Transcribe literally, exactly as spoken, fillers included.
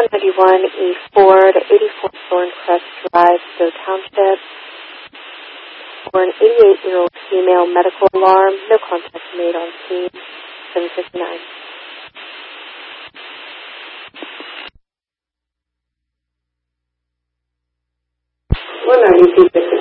one ninety-one E Ford, eighty-four Thorncrest Drive, Stowe Township. For an eighty-eight-year-old female medical alarm, no contact made on scene, seven fifty-nine. one ninety-two